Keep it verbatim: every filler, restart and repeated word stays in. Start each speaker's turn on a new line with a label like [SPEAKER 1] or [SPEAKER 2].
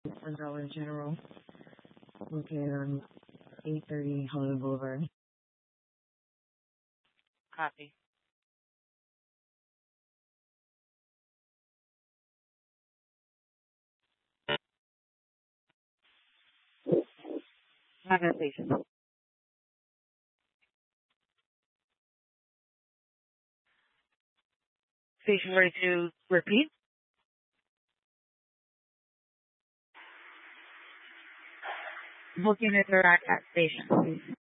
[SPEAKER 1] for Dollar General, located on eight thirty Hollywood Boulevard.
[SPEAKER 2] Copy. Not gonna station. Station ready to repeat. Looking at the rack at station, please.